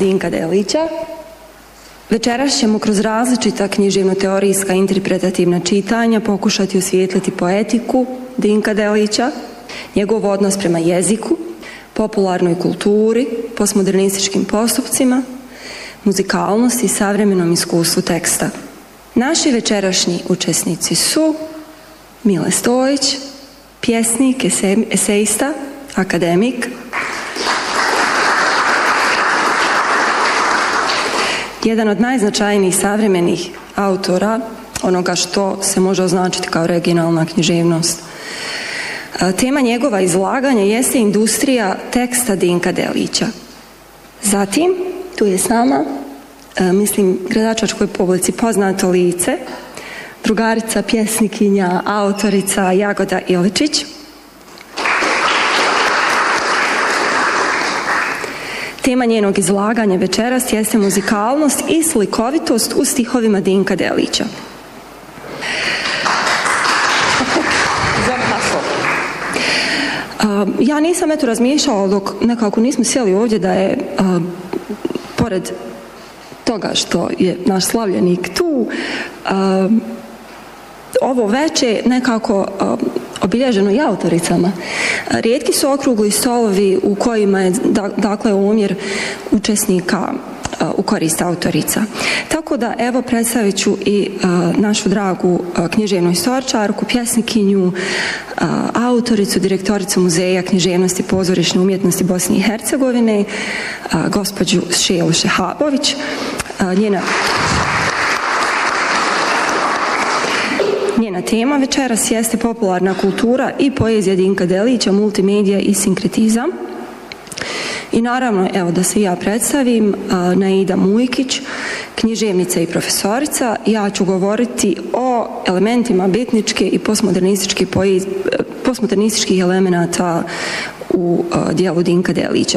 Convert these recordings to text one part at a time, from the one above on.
Dinka Delića. Večeras ćemo kroz različita književno-teorijska interpretativna čitanja pokušati osvijetliti poetiku Dinka Delića, njegov odnos prema jeziku, popularnoj kulturi, postmodernističkim postupcima, muzikalnosti i savremenom iskustvu teksta. Naši večerašnji učesnici su Mile Stojić, pjesnik, esejista, akademik, jedan od najznačajnijih savremenih autora onoga što se može označiti kao regionalna književnost. Tema njegova izlaganja jeste industrija teksta Dinka Delića. Zatim, tu je s nama, mislim, gradačačkoj publici poznato lice, drugarica, pjesnikinja, autorica Jagoda Iličić. Tema njenog izlaganja večeras jeste muzikalnost i slikovitost u stihovima Dinka Delića. Ja nisam razmišljala dok nekako nismo sjeli ovdje da je pored toga što je naš slavljenik tu, ovo veče nekako obilježeno i autoricama. Rijetki su okrugli stolovi u kojima je dakle omjer učesnika u korist autorica. Tako da evo predstavit ću i našu dragu književnu istoričarku, pjesnikinju, autoricu, direktoricu Muzeja književnosti i pozorišne umjetnosti Bosne i Hercegovine, gospođu Šelu Šehabović. Njena tema večeras jeste popularna kultura i poezija Dinka Delića, multimedija i sinkretizam. I naravno, evo da se ja predstavim, Naida Mujkić, književnica i profesorica. Ja ću govoriti o elementima bitničke i postmodernističkih elemenata u dijelu Dinka Delića.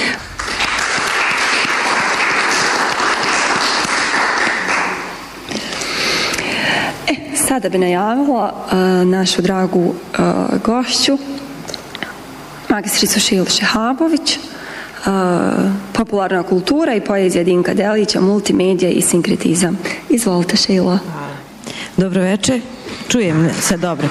Sada bi najavila našu dragu gošću, magistricu Šelu Šehabović, popularna kultura i poezija Dinka Delića, multimedija i sinkretizam. Izvolite, Šela. Dobro večer, čujem se dobro.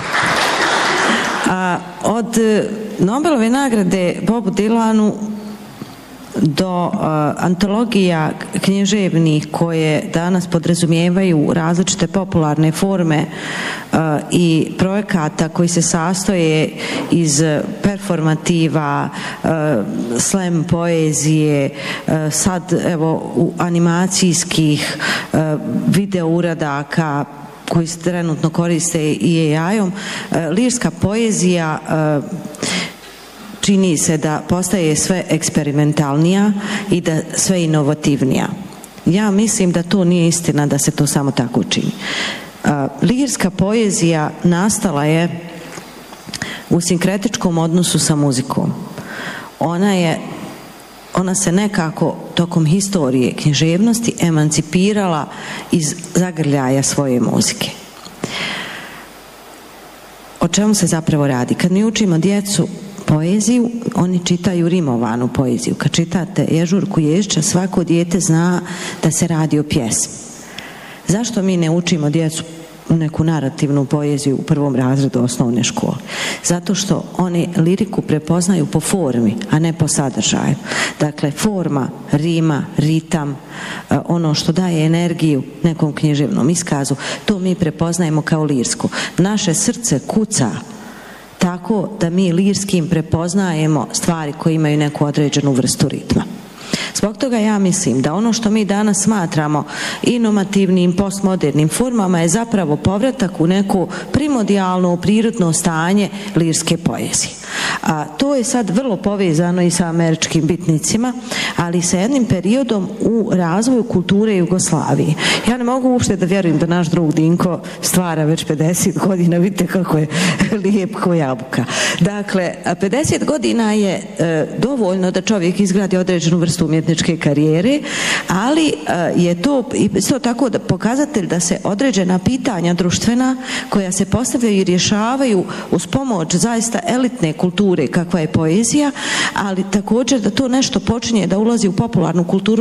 Od Nobelove nagrade Bobu Dylanu do antologija književnih koje danas podrazumijevaju različite popularne forme i projekata koji se sastoje iz performativa, slam poezije, sad evo animacijskih video uradaka koji se trenutno koriste i AI-om, lirska poezija čini se da postaje sve eksperimentalnija i da sve inovativnija. Ja mislim da to nije istina da se to samo tako čini. Lirska poezija nastala je u sinkretičkom odnosu sa muzikom. Ona se nekako tokom historije književnosti emancipirala iz zagrljaja svoje muzike. O čemu se zapravo radi? Kad mi učimo djecu poeziju, oni čitaju rimovanu poeziju. Kad čitate Ježurku Ježića, svako dijete zna da se radi o pjesmi. Zašto mi ne učimo djecu neku narativnu poeziju u prvom razredu osnovne škole? Zato što oni liriku prepoznaju po formi, a ne po sadržaju. Dakle, forma, rima, ritam, ono što daje energiju nekom književnom iskazu, to mi prepoznajemo kao lirsku. Naše srce kuca tako da mi lirskim prepoznajemo stvari koje imaju neku određenu vrstu ritma. Zbog toga ja mislim da ono što mi danas smatramo inovativnim, postmodernim formama je zapravo povratak u neko primordijalno, prirodno stanje lirske poezije. A to je sad vrlo povezano i sa američkim bitnicima, ali sa jednim periodom u razvoju kulture Jugoslavije. Ja ne mogu uopšte da vjerujem da naš drug Dinko stvara već 50 godina, vidite kako je lijep ko jabuka. Dakle, 50 godina je dovoljno da čovjek izgradi određenu vrstu umjetničke karijere, ali je to isto tako da pokazatelj da se određena pitanja društvena koja se postavljaju i rješavaju uz pomoć zaista elitne kulture kakva je poezija, ali također da to nešto počinje da ulazi u popularnu kulturu